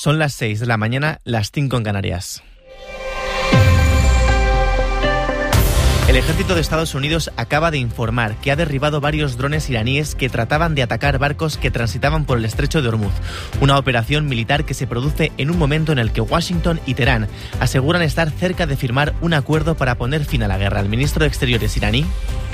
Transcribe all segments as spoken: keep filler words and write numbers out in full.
Son las seis de la mañana, las cinco en Canarias. El ejército de Estados Unidos acaba de informar que ha derribado varios drones iraníes que trataban de atacar barcos que transitaban por el estrecho de Hormuz. Una operación militar que se produce en un momento en el que Washington y Teherán aseguran estar cerca de firmar un acuerdo para poner fin a la guerra. El ministro de Exteriores iraní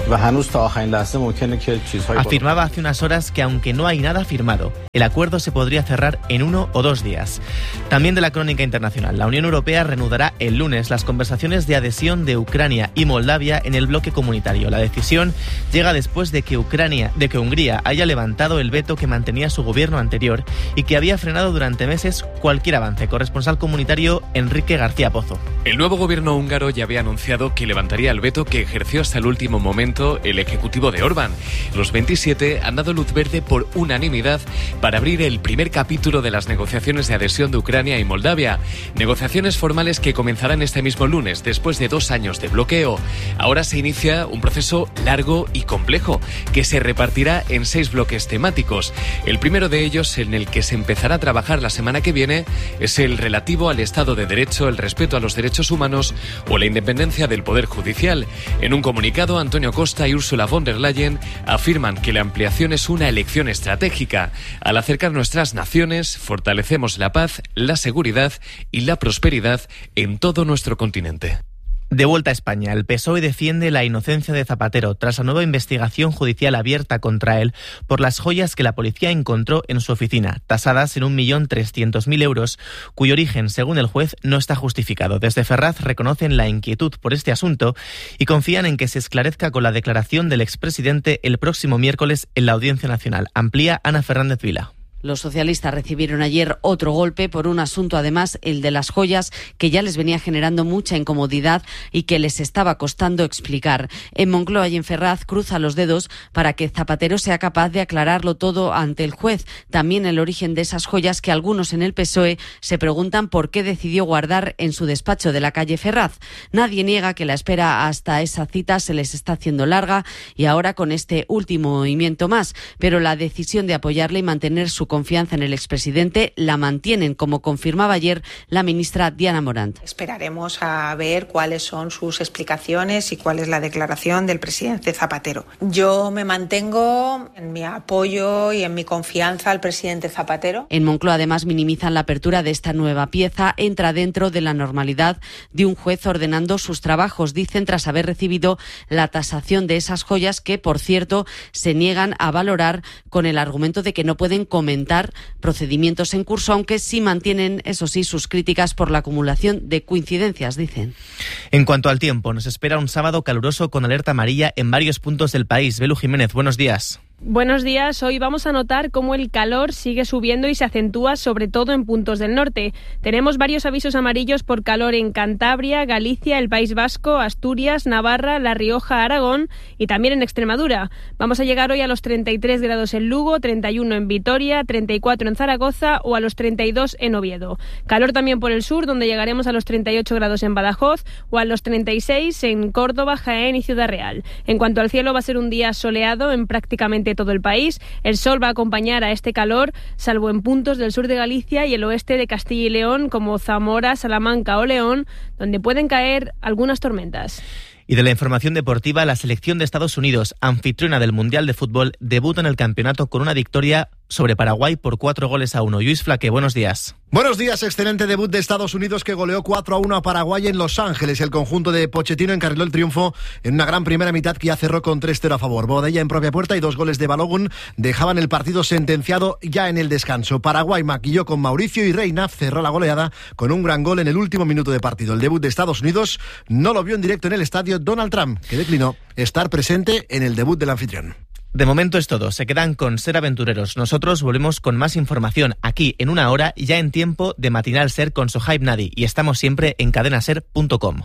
afirmaba hace unas horas que aunque no hay nada firmado, el acuerdo se podría cerrar en uno o dos días. También de la crónica internacional, la Unión Europea reanudará el lunes las conversaciones de adhesión de Ucrania y Moldavia en el bloque comunitario. La decisión llega después de que Ucrania, de que Hungría haya levantado el veto que mantenía su gobierno anterior y que había frenado durante meses cualquier avance. Corresponsal comunitario Enrique García Pozo. El nuevo gobierno húngaro ya había anunciado que levantaría el veto que ejerció hasta el último momento el ejecutivo de Orbán. Los veintisiete han dado luz verde por unanimidad para abrir el primer capítulo de las negociaciones de adhesión de Ucrania y Moldavia. Negociaciones formales que comenzarán este mismo lunes, después de dos años de bloqueo. Ahora se inicia un proceso largo y complejo que se repartirá en seis bloques temáticos. El primero de ellos, en el que se empezará a trabajar la semana que viene, es el relativo al Estado de Derecho, el respeto a los derechos humanos o la independencia del Poder Judicial. En un comunicado, Antonio Costa y Ursula von der Leyen afirman que la ampliación es una elección estratégica. Al acercar nuestras naciones, fortalecemos la paz, la seguridad y la prosperidad en todo nuestro continente. De vuelta a España, el P S O E defiende la inocencia de Zapatero tras la nueva investigación judicial abierta contra él por las joyas que la policía encontró en su oficina, tasadas en un millón trescientos mil euros, cuyo origen, según el juez, no está justificado. Desde Ferraz reconocen la inquietud por este asunto y confían en que se esclarezca con la declaración del expresidente el próximo miércoles en la Audiencia Nacional. Amplía Ana Fernández Vila. Los socialistas recibieron ayer otro golpe por un asunto, además, el de las joyas, que ya les venía generando mucha incomodidad y que les estaba costando explicar. En Moncloa y en Ferraz cruza los dedos para que Zapatero sea capaz de aclararlo todo ante el juez. También el origen de esas joyas que algunos en el P S O E se preguntan por qué decidió guardar en su despacho de la calle Ferraz. Nadie niega que la espera hasta esa cita se les está haciendo larga y ahora con este último movimiento más. Pero la decisión de apoyarle y mantener su confianza en el expresidente la mantienen, como confirmaba ayer la ministra Diana Morant. Esperaremos a ver cuáles son sus explicaciones y cuál es la declaración del presidente Zapatero. Yo me mantengo en mi apoyo y en mi confianza al presidente Zapatero. En Moncloa, además, minimizan la apertura de esta nueva pieza. Entra dentro de la normalidad de un juez ordenando sus trabajos, dicen, tras haber recibido la tasación de esas joyas que, por cierto, se niegan a valorar con el argumento de que no pueden comentar procedimientos en curso, aunque sí mantienen, eso sí, sus críticas por la acumulación de coincidencias, dicen. En cuanto al tiempo, nos espera un sábado caluroso con alerta amarilla en varios puntos del país. Belu Jiménez, buenos días. Buenos días. Hoy vamos a notar cómo el calor sigue subiendo y se acentúa sobre todo en puntos del norte. Tenemos varios avisos amarillos por calor en Cantabria, Galicia, el País Vasco, Asturias, Navarra, La Rioja, Aragón y también en Extremadura. Vamos a llegar hoy a los treinta y tres grados en Lugo, treinta y uno en Vitoria, treinta y cuatro en Zaragoza o a los treinta y dos en Oviedo. Calor también por el sur, donde llegaremos a los treinta y ocho grados en Badajoz o a los treinta y seis en Córdoba, Jaén y Ciudad Real. En cuanto al cielo, va a ser un día soleado en prácticamente todo el país. El sol va a acompañar a este calor, salvo en puntos del sur de Galicia y el oeste de Castilla y León, como Zamora, Salamanca o León, donde pueden caer algunas tormentas. Y de la información deportiva, la selección de Estados Unidos, anfitriona del Mundial de Fútbol, debuta en el campeonato con una victoria sobre Paraguay por cuatro goles a uno. Luis Flaque, buenos días. Buenos días, excelente debut de Estados Unidos que goleó cuatro a uno a Paraguay en Los Ángeles. El conjunto de Pochettino encarriló el triunfo en una gran primera mitad que ya cerró con tres cero a favor. Bodella en propia puerta y dos goles de Balogun dejaban el partido sentenciado ya en el descanso. Paraguay maquilló con Mauricio y Reina cerró la goleada con un gran gol en el último minuto de partido. El debut de Estados Unidos no lo vio en directo en el estadio Donald Trump, que declinó estar presente en el debut del anfitrión. De momento es todo. Se quedan con Ser Aventureros. Nosotros volvemos con más información aquí en una hora, ya en tiempo de Matinal Ser con Sohaib Nadi. Y estamos siempre en cadena ser punto com.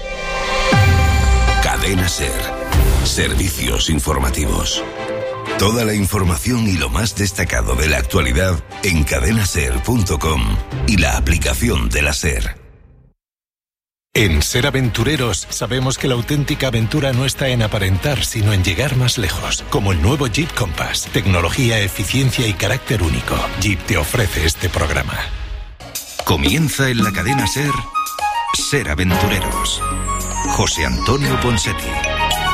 Cadena Ser. Servicios informativos. Toda la información y lo más destacado de la actualidad en cadena ser punto com y la aplicación de la Ser. En Ser Aventureros sabemos que la auténtica aventura no está en aparentar, sino en llegar más lejos. Como el nuevo Jeep Compass. Tecnología, eficiencia y carácter único. Jeep te ofrece este programa. Comienza en la cadena SER, Ser Aventureros. José Antonio Ponseti.